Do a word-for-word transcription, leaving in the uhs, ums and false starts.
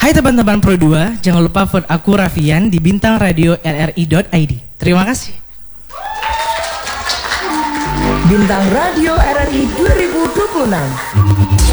Hai teman-teman Pro dua, jangan lupa vote aku Raffian di bintang radio r r i dot i d. Terima kasih. Bintang Radio R R I dua ribu dua puluh enam.